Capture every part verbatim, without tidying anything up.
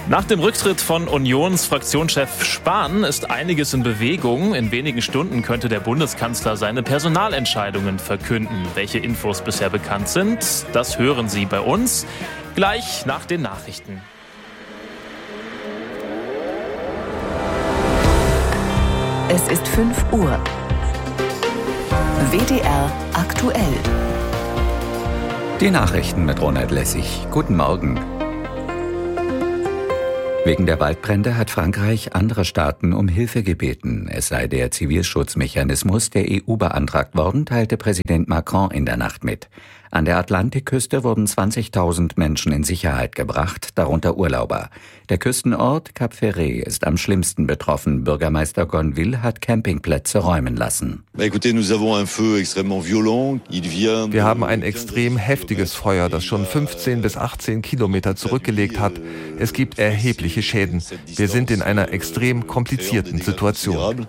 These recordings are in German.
Nach dem Rücktritt von Unionsfraktionschef Spahn ist einiges in Bewegung. In wenigen Stunden könnte der Bundeskanzler seine Personalentscheidungen verkünden. Welche Infos bisher bekannt sind, das hören Sie bei uns gleich nach den Nachrichten. Es ist fünf Uhr. W D R aktuell. Die Nachrichten mit Ronald Lessig. Guten Morgen. Wegen der Waldbrände hat Frankreich andere Staaten um Hilfe gebeten. Es sei der Zivilschutzmechanismus der E U beantragt worden, teilte Präsident Macron in der Nacht mit. An der Atlantikküste wurden zwanzigtausend Menschen in Sicherheit gebracht, darunter Urlauber. Der Küstenort Cap Ferret ist am schlimmsten betroffen. Bürgermeister Gonville hat Campingplätze räumen lassen. Wir haben ein extrem heftiges Feuer, das schon fünfzehn bis achtzehn Kilometer zurückgelegt hat. Es gibt erhebliche Schäden. Wir sind in einer extrem komplizierten Situation.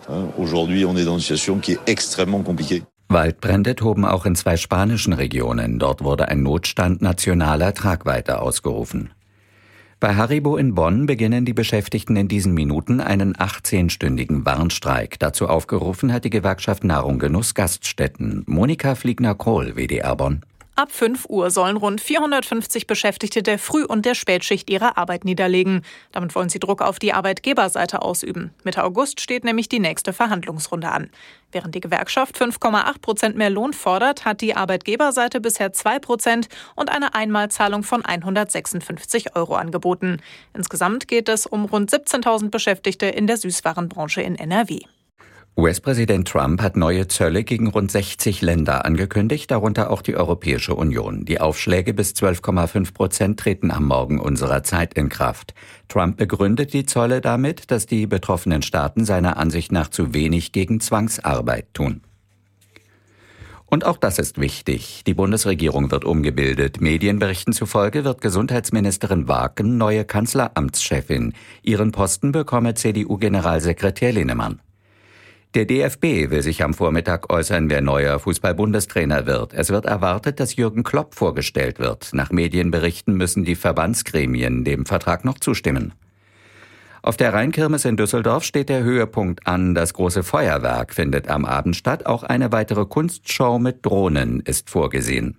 Waldbrände toben auch in zwei spanischen Regionen. Dort wurde ein Notstand nationaler Tragweite ausgerufen. Bei Haribo in Bonn beginnen die Beschäftigten in diesen Minuten einen achtzehnstündigen Warnstreik. Dazu aufgerufen hat die Gewerkschaft Nahrung Genuss Gaststätten. Monika Fliegner-Kohl, W D R Bonn. Ab fünf Uhr sollen rund vierhundertfünfzig Beschäftigte der Früh- und der Spätschicht ihre Arbeit niederlegen. Damit wollen sie Druck auf die Arbeitgeberseite ausüben. Mitte August steht nämlich die nächste Verhandlungsrunde an. Während die Gewerkschaft fünf Komma acht Prozent mehr Lohn fordert, hat die Arbeitgeberseite bisher zwei Prozent und eine Einmalzahlung von hundertsechsundfünfzig Euro angeboten. Insgesamt geht es um rund siebzehntausend Beschäftigte in der Süßwarenbranche in N R W. U S-Präsident Trump hat neue Zölle gegen rund sechzig Länder angekündigt, darunter auch die Europäische Union. Die Aufschläge bis zwölf Komma fünf Prozent treten am Morgen unserer Zeit in Kraft. Trump begründet die Zölle damit, dass die betroffenen Staaten seiner Ansicht nach zu wenig gegen Zwangsarbeit tun. Und auch das ist wichtig. Die Bundesregierung wird umgebildet. Medienberichten zufolge wird Gesundheitsministerin Waken neue Kanzleramtschefin. Ihren Posten bekomme C D U-Generalsekretär Linnemann. Der D F B will sich am Vormittag äußern, wer neuer Fußball-Bundestrainer wird. Es wird erwartet, dass Jürgen Klopp vorgestellt wird. Nach Medienberichten müssen die Verbandsgremien dem Vertrag noch zustimmen. Auf der Rheinkirmes in Düsseldorf steht der Höhepunkt an. Das große Feuerwerk findet am Abend statt. Auch eine weitere Kunstshow mit Drohnen ist vorgesehen.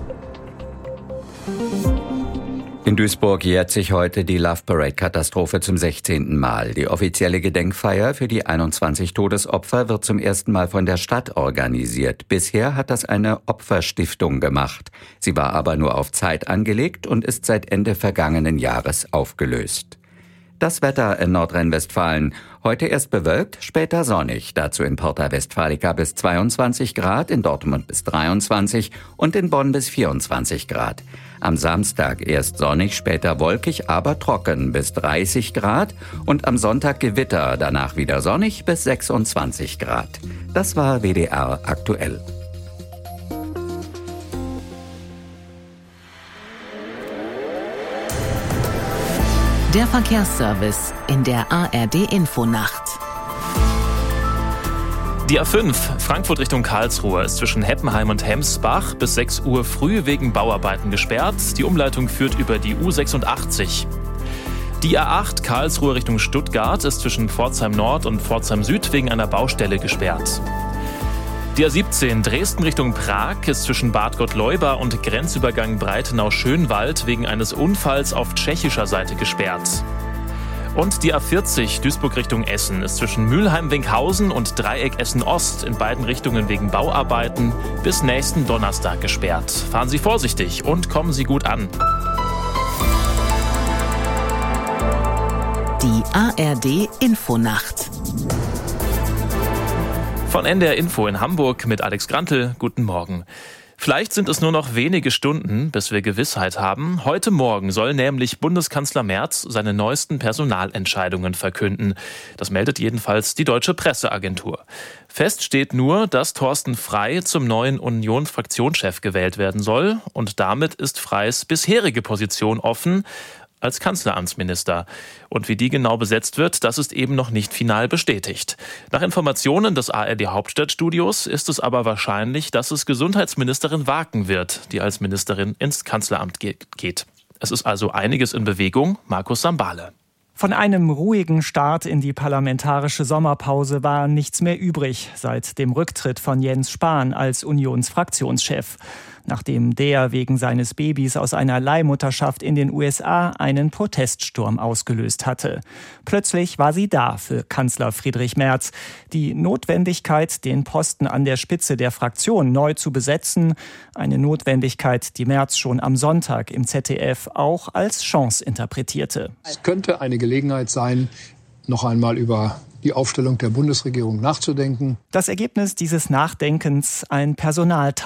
In Duisburg jährt sich heute die Love Parade-Katastrophe zum sechzehnten Mal. Die offizielle Gedenkfeier für die einundzwanzig Todesopfer wird zum ersten Mal von der Stadt organisiert. Bisher hat das eine Opferstiftung gemacht. Sie war aber nur auf Zeit angelegt und ist seit Ende vergangenen Jahres aufgelöst. Das Wetter in Nordrhein-Westfalen. Heute erst bewölkt, später sonnig. Dazu in Porta Westfalica bis zweiundzwanzig Grad, in Dortmund bis dreiundzwanzig und in Bonn bis vierundzwanzig Grad. Am Samstag erst sonnig, später wolkig, aber trocken bis dreißig Grad. Und am Sonntag Gewitter, danach wieder sonnig bis sechsundzwanzig Grad. Das war W D R aktuell. Der Verkehrsservice in der A R D-Infonacht. Die A fünf, Frankfurt Richtung Karlsruhe, ist zwischen Heppenheim und Hemsbach bis sechs Uhr früh wegen Bauarbeiten gesperrt. Die Umleitung führt über die U sechsundachtzig. Die A acht, Karlsruhe Richtung Stuttgart, ist zwischen Pforzheim Nord und Pforzheim Süd wegen einer Baustelle gesperrt. Die A siebzehn, Dresden Richtung Prag, ist zwischen Bad Gottleuba und Grenzübergang Breitenau-Schönwald wegen eines Unfalls auf tschechischer Seite gesperrt. Und die A vierzig, Duisburg Richtung Essen, ist zwischen Mülheim-Winkhausen und Dreieck Essen-Ost in beiden Richtungen wegen Bauarbeiten bis nächsten Donnerstag gesperrt. Fahren Sie vorsichtig und kommen Sie gut an. Die A R D-Infonacht. Von N D R Info in Hamburg mit Alex Grantl. Guten Morgen. Vielleicht sind es nur noch wenige Stunden, bis wir Gewissheit haben. Heute Morgen soll nämlich Bundeskanzler Merz seine neuesten Personalentscheidungen verkünden. Das meldet jedenfalls die Deutsche Presseagentur. Fest steht nur, dass Thorsten Frey zum neuen Union-Fraktionschef gewählt werden soll. Und damit ist Freys bisherige Position offen als Kanzleramtsminister. Und wie die genau besetzt wird, das ist eben noch nicht final bestätigt. Nach Informationen des A R D-Hauptstadtstudios ist es aber wahrscheinlich, dass es Gesundheitsministerin Waken wird, die als Ministerin ins Kanzleramt geht. Es ist also einiges in Bewegung. Markus Sambale. Von einem ruhigen Start in die parlamentarische Sommerpause war nichts mehr übrig seit dem Rücktritt von Jens Spahn als Unionsfraktionschef. Nachdem der wegen seines Babys aus einer Leihmutterschaft in den U S A einen Proteststurm ausgelöst hatte. Plötzlich war sie da für Kanzler Friedrich Merz. Die Notwendigkeit, den Posten an der Spitze der Fraktion neu zu besetzen, eine Notwendigkeit, die Merz schon am Sonntag im Z D F auch als Chance interpretiete. Es könnte eine Gelegenheit sein, noch einmal über die Aufstellung der Bundesregierung nachzudenken. Das Ergebnis dieses Nachdenkens: ein Personaltausch